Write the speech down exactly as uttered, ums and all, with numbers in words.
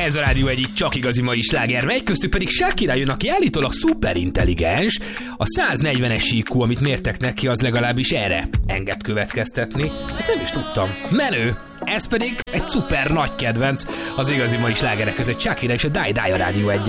Ez a Rádió egyik csak igazi mai sláger, mely köztük pedig Shakira jön, aki állítólag szuperintelligens. A száznegyvenes í kú, amit mértek neki, az legalábbis erre enged következtetni. Ezt nem is tudtam. Menő! Ez pedig egy szuper nagy kedvenc az igazi mai slágerek között, Shakira és a Die Die a Rádió egy.